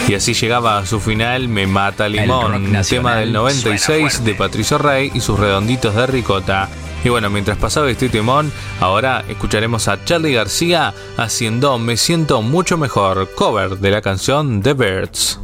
Y así llegaba a su final Me Mata Limón, un tema del 96 de Patricio Rey y sus Redonditos de Ricota. Y bueno, mientras pasaba este temón, ahora escucharemos a Charly García haciendo Me Siento Mucho Mejor, cover de la canción The Birds.